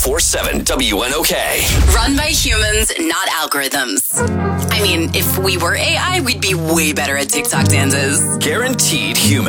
94.7 WNOK. Run by humans, not algorithms. I mean, if we were AI, we'd be way better at TikTok dances. Guaranteed human.